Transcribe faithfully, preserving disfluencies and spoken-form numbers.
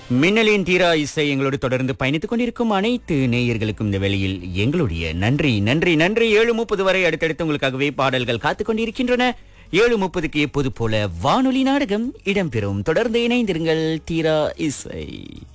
மின்னலின் தீரா இசை எங்களோடு தொடர்ந்து பயணித்துக் கொண்டிருக்கும் அனைத்து நேயர்களுக்கும் இந்த வேளையில் எங்களுடைய நன்றி நன்றி நன்றி. ஏழு முப்பது வரை அடுத்தடுத்து உங்களுக்காகவே பாடல்கள் காத்துக் கொண்டிருக்கின்றன. ஏழு முப்பதுக்கு எப்போது போல வானொலி நாடகம் இடம்பெறும். தொடர்ந்து இணைந்திருங்கள். தீரா இசை.